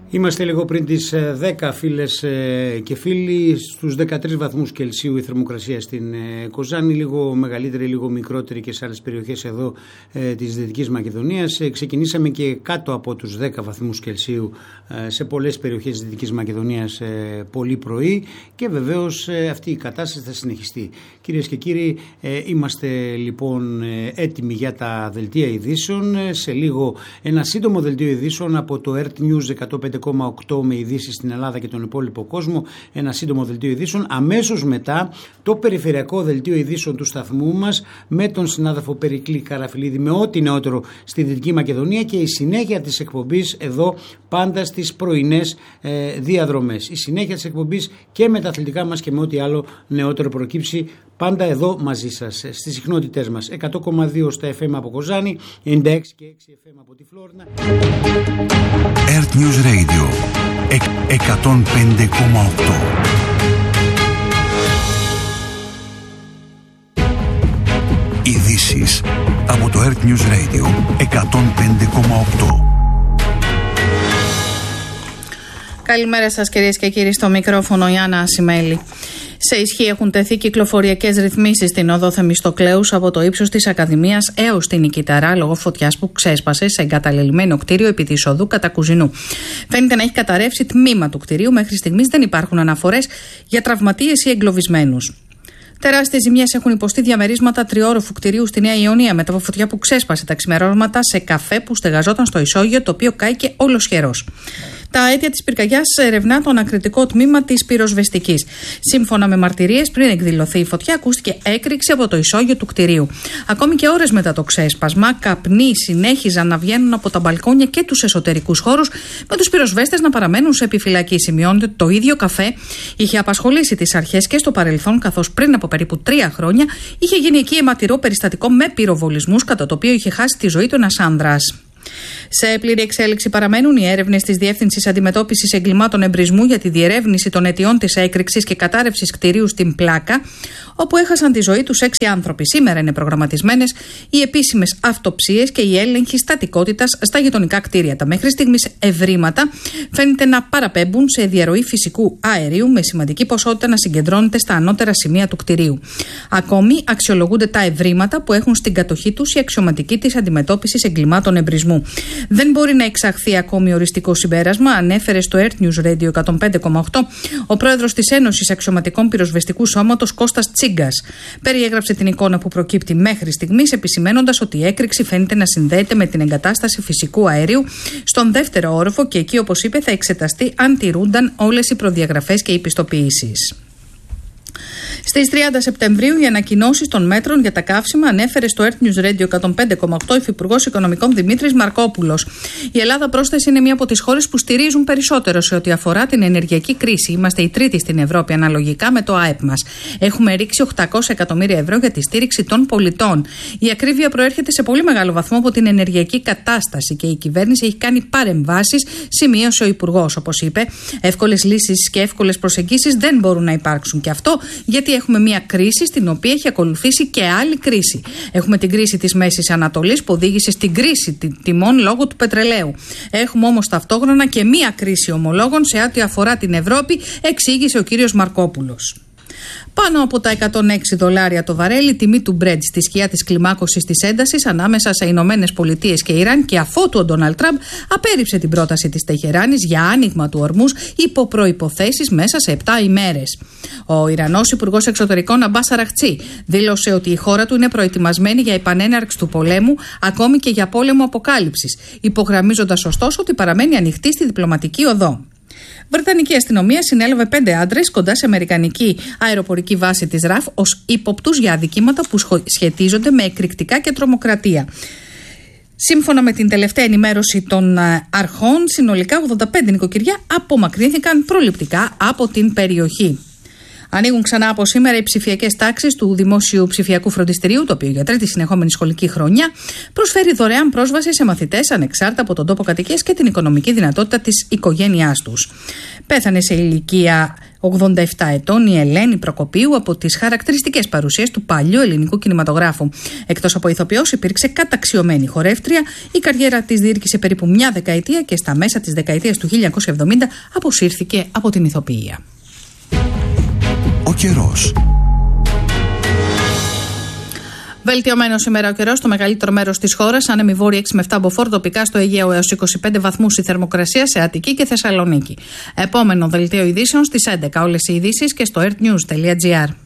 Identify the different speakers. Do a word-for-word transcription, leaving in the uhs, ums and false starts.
Speaker 1: Είμαστε λίγο πριν τις δέκα, φίλες και φίλοι. Στους δεκατρείς βαθμούς Κελσίου η θερμοκρασία στην Κοζάνη, λίγο μεγαλύτερη, λίγο μικρότερη και σε άλλες περιοχές εδώ της Δυτικής Μακεδονίας. Ξεκινήσαμε και κάτω από τους δέκα βαθμούς Κελσίου σε πολλές περιοχές της Δυτικής Μακεδονίας πολύ πρωί και βεβαίως αυτή η κατάσταση θα συνεχιστεί. Κυρίες και κύριοι, είμαστε λοιπόν έτοιμοι για τα δελτία ειδήσεων. Σε λίγο ένα σύντομο δελτίο ειδήσεων από το Earth News εκατόν πέντε κόμμα οκτώ με ειδήσεις στην Ελλάδα και τον υπόλοιπο κόσμο. Ένα σύντομο δελτίο ειδήσεων. Αμέσως μετά το περιφερειακό δελτίο ειδήσεων του σταθμού μας με τον συνάδελφο Περικλή Καραφιλίδη με ό,τι νεότερο στη Δυτική Μακεδονία και η συνέχεια της εκπομπής εδώ πάντα στις πρωινές ε, διαδρομές. Η συνέχεια της εκπομπής και με τα αθλητικά μας και με ό,τι άλλο νεότερο προκύψει πάντα εδώ μαζί σας στις συχνότητές μας. εκατό κόμμα δύο στα εφ εμ από Κοζάνη, ενενήντα έξι και έξι εφ εμ από τη Φλόρνα.
Speaker 2: Earth News Radio εκατόν πέντε κόμμα οκτώ. Ειδήσεις από το Earth News Radio εκατόν πέντε κόμμα οκτώ.
Speaker 3: Καλημέρα σας κυρίες και κύριοι, στο μικρόφωνο Ιάννα Ασημέλη. Σε ισχύ έχουν τεθεί κυκλοφοριακές ρυθμίσεις στην οδό Θεμιστοκλέους από το ύψος της Ακαδημίας έως την Νικηταρά λόγω φωτιάς που ξέσπασε σε εγκαταλελειμμένο κτίριο επί της οδού Κατακουζινού. Φαίνεται να έχει καταρρεύσει τμήμα του κτιρίου. Μέχρι στιγμής δεν υπάρχουν αναφορές για τραυματίες ή εγκλωβισμένους. Τεράστιες ζημιές έχουν υποστεί διαμερίσματα τριόροφου κτηρίου στη Νέα Ιωνία μετά από φωτιά που ξέσπασε τα ξημερώματα σε καφέ που στεγαζόταν στο ισόγειο, το οποίο κάηκε ολοσχερός. Τα αίτια της πυρκαγιάς ερευνά το ανακριτικό τμήμα της πυροσβεστικής. Σύμφωνα με μαρτυρίες, πριν εκδηλωθεί η φωτιά, ακούστηκε έκρηξη από το ισόγειο του κτηρίου. Ακόμη και ώρες μετά το ξέσπασμα, καπνοί συνέχιζαν να βγαίνουν από τα μπαλκόνια και τους εσωτερικούς χώρους, με τους πυροσβέστες να παραμένουν σε επιφυλακή. Σημειώνεται ότι το ίδιο καφέ είχε απασχολήσει τις αρχές και στο παρελθόν, καθώς πριν από περίπου τρία χρόνια είχε γίνει εκεί αιματηρό περιστατικό με πυροβολισμούς, κατά το οποίο είχε χάσει τη ζωή του ένας άνδρας. Σε πλήρη εξέλιξη παραμένουν οι έρευνες της Διεύθυνσης Αντιμετώπισης Εγκλημάτων Εμπρισμού για τη διερεύνηση των αιτιών της έκρηξης και κατάρρευσης κτηρίου στην Πλάκα, όπου έχασαν τη ζωή τους έξι άνθρωποι. Σήμερα είναι προγραμματισμένες οι επίσημες αυτοψίες και η έλεγχη στατικότητας στα γειτονικά κτίρια. Τα μέχρι στιγμής ευρήματα φαίνεται να παραπέμπουν σε διαρροή φυσικού αερίου, με σημαντική ποσότητα να συγκεντρώνεται στα ανώτερα σημεία του κτηρίου. Ακόμη αξιολογούνται τα ευρήματα που έχουν στην κατοχή τους οι αξιωματικοί της Αντιμετώπισης Εγκλημάτων Εμπρισμού. Δεν μπορεί να εξαχθεί ακόμη οριστικό συμπέρασμα, ανέφερε στο Earth News Radio εκατόν πέντε κόμμα οκτώ ο πρόεδρος της Ένωσης Αξιωματικών Πυροσβεστικού Σώματος Κώστας Τσίγκας. Περιέγραψε την εικόνα που προκύπτει μέχρι στιγμής, επισημαίνοντας ότι η έκρηξη φαίνεται να συνδέεται με την εγκατάσταση φυσικού αερίου στον δεύτερο όροφο και εκεί, όπως είπε, θα εξεταστεί αν τηρούνταν όλες οι προδιαγραφές και οι πιστοποιήσεις. Στις τριάντα Σεπτεμβρίου, οι ανακοινώσεις των μέτρων για τα καύσιμα ανέφερε στο Earth News Radio εκατόν πέντε κόμμα οκτώ υφυπουργός Οικονομικών Δημήτρης Μαρκόπουλος. Η Ελλάδα, πρόσθεσε, είναι μία από τις χώρες που στηρίζουν περισσότερο σε ό,τι αφορά την ενεργειακή κρίση. Είμαστε η τρίτη στην Ευρώπη αναλογικά με το ΑΕΠ μας. Έχουμε ρίξει οκτακόσια εκατομμύρια ευρώ για τη στήριξη των πολιτών. Η ακρίβεια προέρχεται σε πολύ μεγάλο βαθμό από την ενεργειακή κατάσταση και η κυβέρνηση έχει κάνει παρεμβάσεις, σημείωσε ο υπουργός. Όπως είπε, εύκολες λύσεις και εύκολες προσεγγίσεις δεν μπορούν να υπάρξουν. Και αυτό γιατί έχουμε μια κρίση στην οποία έχει ακολουθήσει και άλλη κρίση. Έχουμε την κρίση της Μέσης Ανατολής που οδήγησε στην κρίση τιμών λόγω του πετρελαίου. Έχουμε όμως ταυτόχρονα και μια κρίση ομολόγων σε ό,τι αφορά την Ευρώπη, εξήγησε ο κύριος Μαρκόπουλος. Πάνω από τα εκατόν έξι δολάρια το βαρέλι, τιμή του Brent στη σκιά της κλιμάκωσης της έντασης ανάμεσα σε Ηνωμένες Πολιτείες και Ιράν, και αφότου ο Ντόναλντ Τραμπ απέρριψε την πρόταση της Τεχεράνης για άνοιγμα του ορμούς υπό προϋποθέσεις μέσα σε επτά ημέρες. Ο Ιρανός Υπουργός Εξωτερικών Αμπάς Αραχτσί δήλωσε ότι η χώρα του είναι προετοιμασμένη για επανέναρξη του πολέμου, ακόμη και για πόλεμο αποκάλυψης, υπογραμμίζοντας ωστόσο ότι παραμένει ανοιχτή στη διπλωματική οδό. Βρετανική αστυνομία συνέλαβε πέντε άντρες κοντά σε αμερικανική αεροπορική βάση της ΡΑΦ ως ύποπτους για αδικήματα που σχετίζονται με εκρηκτικά και τρομοκρατία. Σύμφωνα με την τελευταία ενημέρωση των αρχών, συνολικά ογδόντα πέντε νοικοκυριά απομακρύνθηκαν προληπτικά από την περιοχή. Ανοίγουν ξανά από σήμερα οι ψηφιακές τάξεις του Δημόσιου Ψηφιακού Φροντιστηρίου, το οποίο για τρίτη συνεχόμενη σχολική χρονιά προσφέρει δωρεάν πρόσβαση σε μαθητές ανεξάρτητα από τον τόπο κατοικίας και την οικονομική δυνατότητα της οικογένειάς τους. Πέθανε σε ηλικία ογδόντα επτά ετών, η Ελένη Προκοπίου, από τις χαρακτηριστικές παρουσίες του παλιού ελληνικού κινηματογράφου. Εκτός από ηθοποιός, υπήρξε καταξιωμένη χορεύτρια. Η καριέρα της διήρκησε περίπου μια δεκαετία και στα μέσα της δεκαετίας του χίλια εννιακόσια εβδομήντα αποσύρθηκε από την ηθοποιία.
Speaker 2: Ο καιρός.
Speaker 3: Βελτιωμένο σήμερα ο καιρός στο μεγαλύτερο μέρος της χώρας. Άνεμη βόρεια έξι με επτά μποφόρ, τοπικά στο Αιγαίο έως είκοσι πέντε βαθμούς η θερμοκρασία σε Αττική και Θεσσαλονίκη. Επόμενο δελτίο ειδήσεων στις έντεκα. Όλες οι ειδήσεις και στο airnews τελεία gr.